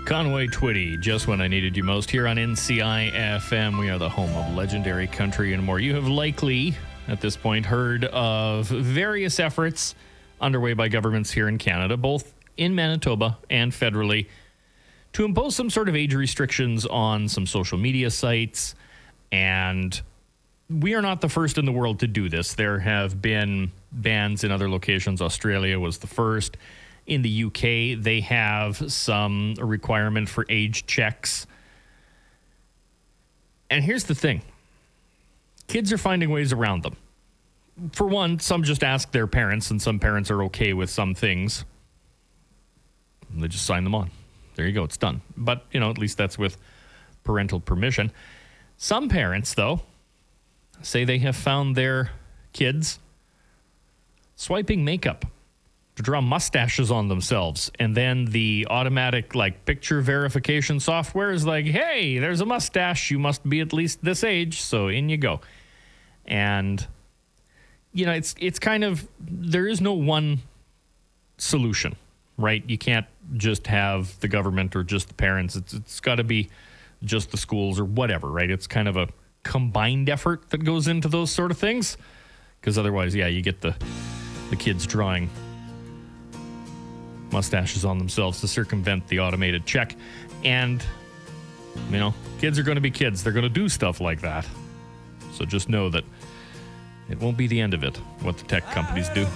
Conway Twitty, just when I needed you most, here on NCI FM. We are the home of legendary country and more. You have likely, at this point, heard of various efforts underway by governments here in Canada, both in Manitoba and federally, to impose some sort of age restrictions on some social media sites. And we are not the first in the world to do this. There have been bans in other locations. Australia was the first. In the UK, they have some requirement for age checks. And here's the thing. Kids are finding ways around them. For one, some just ask their parents, and some parents are okay with some things. They just sign them on. There you go. It's done. But, at least that's with parental permission. Some parents, though, say they have found their kids swiping makeup to draw mustaches on themselves. And then the automatic, picture verification software is like, hey, there's a mustache. You must be at least this age. So in you go. And, it's kind of, there is no one solution, right? You can't just have the government or just the parents. It's got to be just the schools or whatever, right? It's kind of a combined effort that goes into those sort of things. Because otherwise, you get the kids drawing mustaches on themselves to circumvent the automated check. And, kids are going to be kids. They're going to do stuff like that. So just know that it won't be the end of it, what the tech companies do.